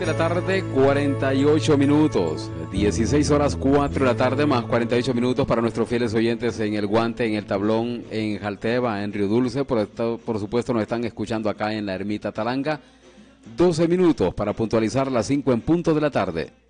de la tarde, 48 minutos. 16 horas 4 de la tarde más 48 minutos para nuestros fieles oyentes en El Guante, en El Tablón, en Jalteba, en Río Dulce. Por supuesto nos están escuchando acá en la Ermita Talanga. 12 minutos para puntualizar las 5 en punto de la tarde.